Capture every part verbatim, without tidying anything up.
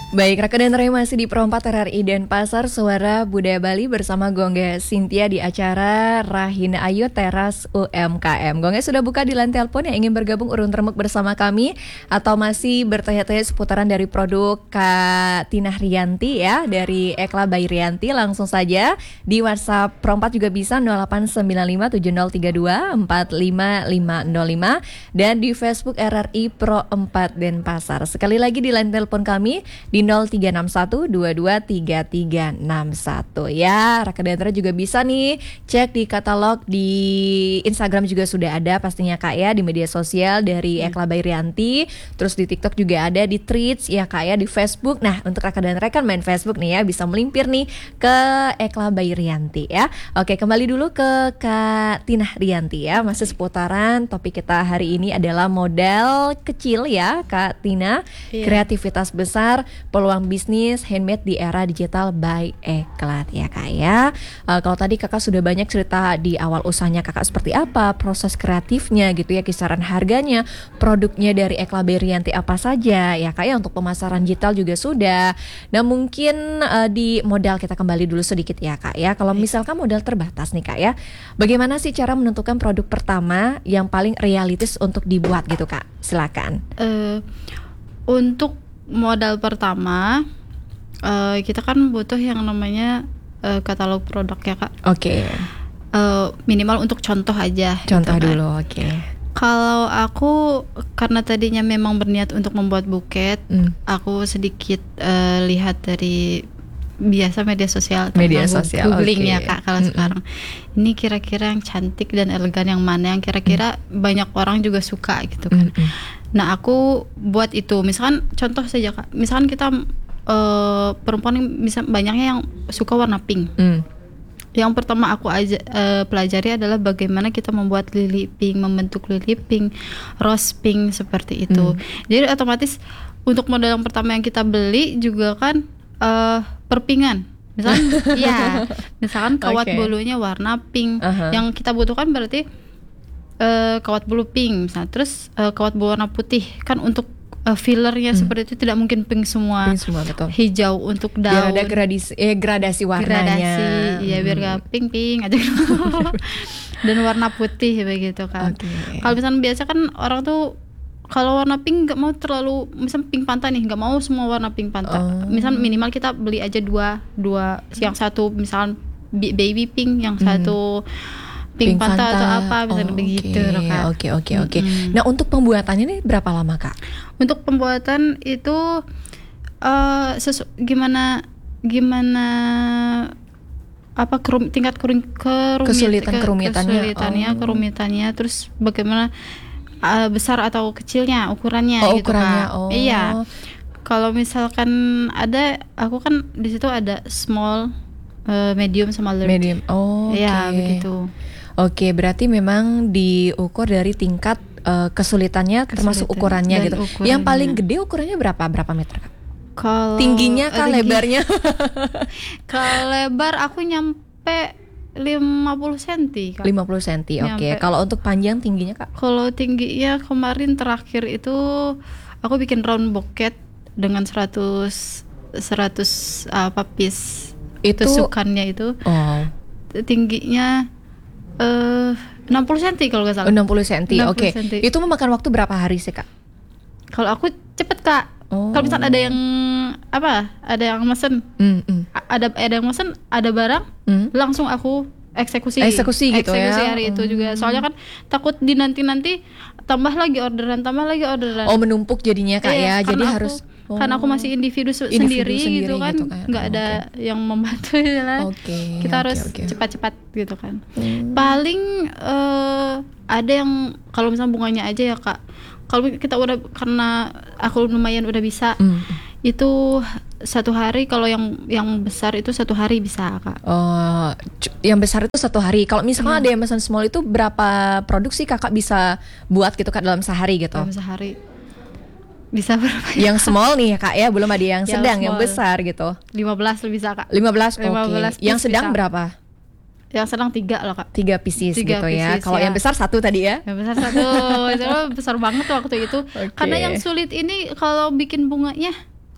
Baik, rekan dan Ray masih di Pro empat R R I Denpasar, Suara Budaya Bali bersama Gongga Cynthia di acara Rahina Ayu Teras U M K M. Gongga sudah buka di line telepon yang ingin bergabung urun remuk bersama kami atau masih bertanya-tanya seputaran dari produk Kak Tina Rianti ya, dari Ekla by Rianti, langsung saja di WhatsApp Pro empat juga bisa nol delapan sembilan lima tujuh nol tiga dua empat lima lima nol lima dan di Facebook R R I Pro empat Denpasar. Sekali lagi di line telepon kami di di nol tiga enam satu dua dua tiga tiga enam satu ya. Raka Dantra juga bisa nih cek di katalog di Instagram juga sudah ada pastinya Kak ya, di media sosial dari Ekla by Rianti, terus di TikTok juga ada, di Threads ya Kak ya, di Facebook. Nah untuk Raka Dantra kan main Facebook nih ya, bisa melimpir nih ke Ekla by Rianti ya. Oke, kembali dulu ke Kak Tina Rianti ya, masih seputaran topik kita hari ini adalah modal kecil ya Kak Tina, iya. Kreativitas besar, peluang bisnis handmade di era digital by Eklat ya Kak ya. Uh, kalau tadi Kakak sudah banyak cerita di awal usahanya Kakak seperti apa, proses kreatifnya gitu ya, kisaran harganya, produknya dari Ekla by Rianti apa saja ya Kak ya, untuk pemasaran digital juga sudah. Nah mungkin uh, di modal kita kembali dulu sedikit ya Kak ya. Kalau misalkan modal terbatas nih Kak ya, bagaimana sih cara menentukan produk pertama yang paling realistis untuk dibuat gitu Kak? Silakan. Uh, untuk modal pertama, uh, kita kan butuh yang namanya uh, katalog produk ya Kak. Oke. Okay. Uh, minimal untuk contoh aja. Contoh gitu, dulu, oke. Okay. Kalau aku karena tadinya memang berniat untuk membuat buket, mm. aku sedikit uh, lihat dari biasa media sosial, media sosial, googling okay. ya Kak. Kalau mm-hmm. sekarang ini kira-kira yang cantik dan elegan yang mana yang kira-kira mm. banyak orang juga suka gitu kan. Mm-hmm. Nah aku buat itu, misalkan contoh saja Kak, misalkan kita uh, perempuan yang bisa banyaknya yang suka warna pink. Mm. Yang pertama aku aja uh, pelajari adalah bagaimana kita membuat lili pink, membentuk lili pink, rose pink seperti itu. Mm. Jadi otomatis untuk modal yang pertama yang kita beli juga kan uh, perpingan. Misalkan ya, misalkan kawat okay. bulunya warna pink. Uh-huh. Yang kita butuhkan berarti Uh, kawat bulu pink misalnya, terus uh, kawat bulu warna putih kan untuk uh, fillernya hmm. seperti itu tidak mungkin pink semua, pink semua betul. Hijau untuk daun, biar ada gradasi, eh, gradasi warnanya, gradasi, ya biar gak pink pink aja dan warna putih begitu kan. Okay. Kalau misalnya biasa kan orang tuh kalau warna pink nggak mau terlalu, misal pink pantai nih, nggak mau semua warna pink pantai. Oh. Misal minimal kita beli aja dua dua, yang satu misal baby pink, yang hmm. satu pink, pink Fanta atau apa misalnya, oh, begitu okay. Oke oke oke. Nah untuk pembuatannya nih berapa lama Kak? Untuk pembuatan itu uh, sesu- gimana gimana apa kerum, tingkat kerum, kerumit, kesulitan ke, kerumitannya, kesulitannya oh. kerumitannya, terus bagaimana uh, besar atau kecilnya ukurannya oh, gitu ukurannya, Kak. Oh. Iya. Kalau misalkan ada, aku kan di situ ada small, uh, medium sama large. Medium. Oh. Iya okay. begitu. Oke, berarti memang diukur dari tingkat uh, kesulitannya, Kesulitan termasuk ukurannya gitu. Ukurannya. Yang paling gede ukurannya berapa? Berapa meter Kak? Kalau tingginya Kak, tinggi. Lebarnya? Kalau lebar aku nyampe lima puluh sentimeter Kak. lima puluh sentimeter. Oke. Kalau untuk panjang tingginya Kak? Kalau tingginya kemarin terakhir itu aku bikin round bucket dengan seratus seratus apa piece itu tusukannya itu. Oh. Tingginya Uh, enam puluh sentimeter kalau nggak salah. enam puluh sentimeter. Oke. Okay. Itu memakan waktu berapa hari sih Kak? Kalau aku cepet Kak. Oh. Kalau misalnya ada yang apa? Ada yang mesen, mm, mm. ada ada yang mesen, ada barang, mm. langsung aku eksekusi. Eksekusi gitu eksekusi ya. Eksekusi hari mm. itu juga. Soalnya kan takut di nanti-nanti tambah lagi orderan, tambah lagi orderan. Oh menumpuk jadinya Kak eh, ya. Jadi aku, harus. Oh. Karena aku masih individu, individu sendiri, sendiri gitu kan, nggak gitu kan. ada okay. yang membantu lah. Okay, kita okay, harus okay. cepat-cepat gitu kan. Hmm. Paling uh, ada yang kalau misalnya bunganya aja ya Kak. Kalau kita udah, karena aku lumayan udah bisa, hmm. itu satu hari. Kalau yang yang besar itu satu hari bisa Kak. Oh, yang besar itu satu hari. Kalau misalnya hmm. ada yang pesan small itu berapa produksi Kakak bisa buat gitu Kak dalam sehari gitu? Dalam sehari. Bisa berapa? Yang small nih ya Kak ya, belum ada yang sedang, yang, yang besar gitu. lima belas bisa Kak. lima belas oke. Okay. Yang sedang bisa. Berapa? Yang sedang tiga loh Kak. Tiga pieces tiga gitu pieces, ya. Kalau ya. Yang besar satu tadi ya? Yang besar satu. Itu besar banget waktu itu. Okay. Karena yang sulit ini kalau bikin bunganya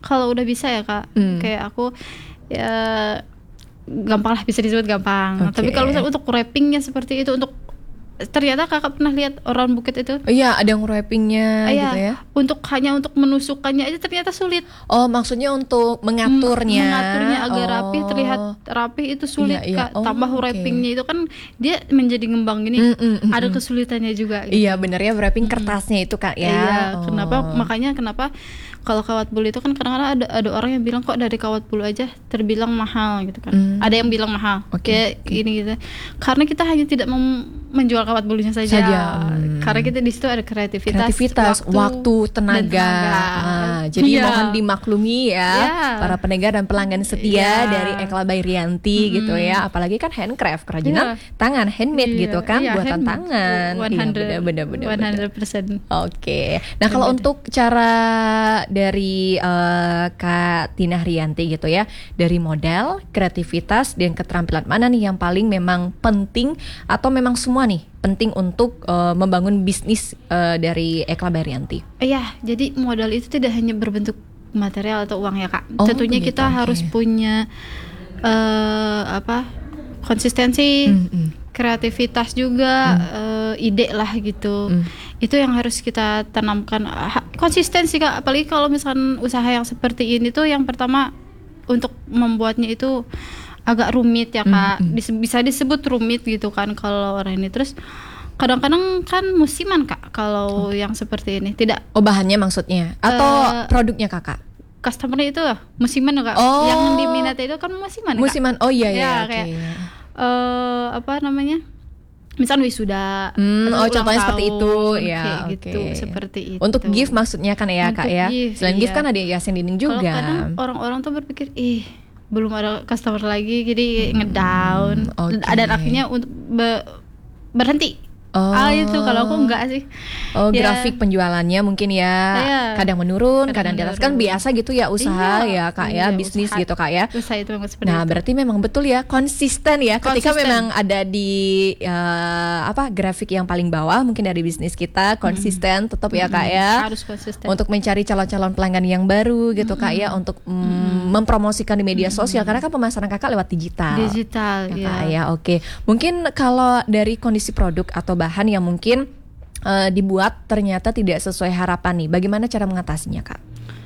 kalau udah bisa ya Kak, Hmm. kayak aku ya gampang lah, bisa disebut gampang. Oke. Tapi kalau misalnya untuk wrappingnya seperti itu, untuk ternyata Kakak pernah lihat orang bukit itu? Iya, ada yang wrappingnya Iya, gitu ya. untuk hanya untuk menusukkannya aja ternyata sulit. Oh, maksudnya untuk mengaturnya. Mengaturnya agar Oh. rapi, terlihat rapi itu sulit Iya, iya. Kak. Oh, Tambah oke. wrappingnya itu kan dia menjadi ngembang gini, Mm, mm, mm, ada mm. kesulitannya juga. Gitu. Iya, bener ya, wrapping kertasnya itu Kak ya. Iya, Oh. kenapa? Makanya kenapa kalau kawat bulu itu kan kadang-kadang ada ada orang yang bilang kok dari kawat bulu aja terbilang mahal gitu kan. Hmm. Ada yang bilang mahal. Oke, Kayak oke. ini gitu. Karena kita hanya tidak mem- menjual kawat bulunya saja. Saja, hmm. Karena kita di situ ada kreativitas, Kreativitas, waktu, tenaga. dan tenaga. Ah, jadi Iya. mohon dimaklumi ya, Iya. para pendengar dan pelanggan setia Iya. dari Ekla by Rianti gitu ya. Apalagi kan handcraft, kerajinan Iya. tangan, handmade Iya, gitu kan, iya, buatan handmade. tangan. Iya, seratus, bener, bener, bener, bener. seratus persen. Oke, nah kalau Bener. untuk cara dari eh, Kak Tina Rianti gitu ya, dari modal, kreativitas, dan keterampilan mana nih yang paling memang penting atau memang semua nih penting untuk eh, membangun bisnis eh, dari Ekla by Rianti? Iya, jadi modal itu tidak hanya berbentuk material atau uang ya Kak. Oh, Tentunya begitu, kita oke. harus punya eh apa konsistensi, Mm-mm. kreativitas juga, eh, ide lah gitu. Mm. Itu yang harus kita tanamkan. Ha- konsistensi Kak, apalagi kalau misalkan usaha yang seperti ini tuh yang pertama untuk membuatnya itu agak rumit ya Kak. Mm-mm. Dis- bisa disebut rumit gitu kan kalau orang ini. Terus kadang-kadang kan musiman Kak kalau yang seperti ini. Tidak, Oh, bahannya maksudnya atau Eh, produknya Kakak? customer itu musiman Kak. Oh. Yang diminati itu kan musiman Kak. Musiman. Oh iya Ya, ya, oke. kayak, eh apa namanya? Misal wisuda. Hmm, atau oh ulang contohnya seperti tahun, itu ya, kayak oke. gitu, seperti itu. Untuk gift maksudnya kan ya Kak Untuk ya. gift, Selain gift iya. kan ada hiasan dinding Kalau juga. kadang orang-orang tuh berpikir, ih belum ada customer lagi, jadi ngedown. oke. Dan akhirnya untuk be- berhenti. Oh. Ah itu kalau aku enggak sih. Oh, Ya. grafik penjualannya mungkin ya Iya. kadang menurun, kadang, Kadang di atas kan menurun. biasa gitu ya usaha Iya, ya Kak ya, iya, bisnis usaha. gitu Kak ya. Usaha itu memang seperti Nah, itu. berarti memang betul ya konsisten ya ketika Konsisten. memang ada di eh, apa grafik yang paling bawah mungkin dari bisnis kita konsisten tetap ya Kak ya. Harus konsisten. Untuk mencari calon-calon pelanggan yang baru gitu Kak ya, untuk mm, mempromosikan di media sosial karena kan pemasaran Kakak lewat digital. digital Ya, ya. Kak, ya, oke. Mungkin kalau dari kondisi produk atau bahan yang mungkin eh, dibuat ternyata tidak sesuai harapan nih, bagaimana cara mengatasinya Kak?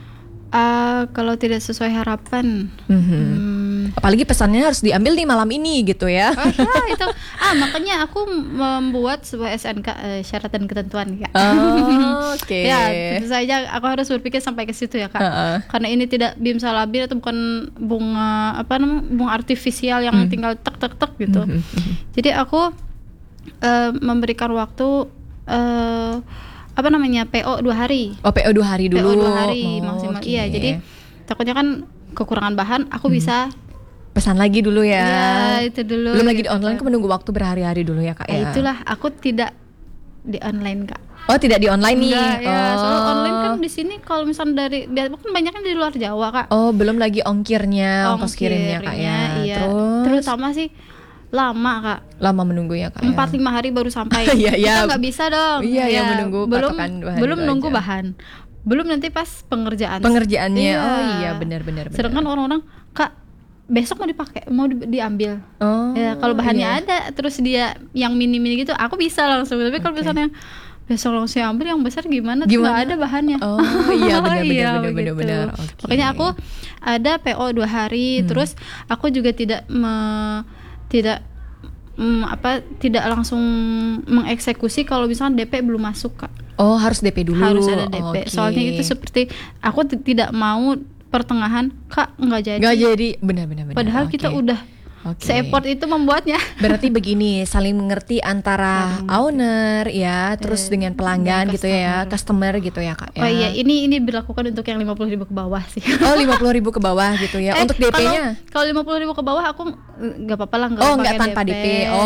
Ah, kalau tidak sesuai harapan. Mhm. Hmm, Apalagi pesannya harus diambil nih malam ini gitu ya. Oh ya itu ah makanya aku membuat sebuah S N K eh, syarat dan ketentuan ya. Oh, oke. Ya tentu saja aku harus berpikir sampai ke situ ya Kak. Heeh. Karena ini tidak bim salabir atau bukan bunga apa namanya bunga artifisial yang Hmm. tinggal tek tek tek gitu. Mhm. Jadi aku eh, memberikan waktu eh, apa namanya P O dua hari. Oh, P O dua hari P dulu. O dua hari Oh, maksimal. oke. Iya jadi takutnya kan kekurangan bahan aku bisa pesan lagi dulu ya. ya itu dulu. Belum lagi di gitu. online kan menunggu waktu berhari-hari dulu ya Kak Nah, ya. itulah aku tidak di online Kak. Oh, tidak di online nih. Enggak, ya, oh. soalnya online kan di sini kalau misalnya dari biar kan banyaknya di luar Jawa Kak. Oh, belum lagi ongkirnya, ongkos kirimnya Kak ya. Iya. Terus Terutama sih lama Kak. lama menunggu ya Kak ya. Empat lima hari baru sampai. Iya, iya. Kita nggak bisa dong. Iya, Ya, yang menunggu belum patokan dua hari belum itu nunggu aja. bahan. Belum nanti pas pengerjaan. Pengerjaannya. Iya. Oh iya, benar-benar. Sedangkan orang-orang Kak besok mau dipakai, mau di- diambil. Oh. Ya, kalau bahannya iya. ada, terus dia yang mini-mini gitu, aku bisa langsung. Tapi kalau Oke. misalnya besok langsung ambil yang besar gimana? Tuh Gimana? nggak ada bahannya. Oh iya, benar benar Iya, benar benar begitu. benar. Oke. Makanya aku ada P O dua hari, Hmm. terus aku juga tidak me- tidak mm, apa tidak langsung mengeksekusi kalau misalnya D P belum masuk Kak. Oh, harus D P dulu. Harus ada D P. Oke. Soalnya itu seperti aku t- tidak mau pertengahan Kak nggak jadi. Nggak jadi, benar-benar benar. Padahal Oke. kita udah Oke. se-effort itu membuatnya. Berarti begini, saling mengerti antara Saling owner ya, terus Eh, dengan pelanggan dan gitu ya, customer gitu ya Kak ya. Oh iya, ini ini berlakukan untuk yang lima puluh ribu ke bawah sih. Oh, lima puluh ribu ke bawah gitu ya. Eh, Untuk D P-nya? Kalau kalau lima puluh ribu ke bawah aku mm, nggak apa-apa lah Oh, nggak pakai tanpa D P. Oh,